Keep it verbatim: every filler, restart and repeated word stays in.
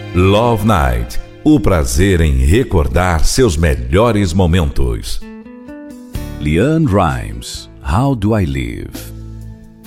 Love Night, o prazer em recordar seus melhores momentos. LeAnn Rimes, How Do I Live?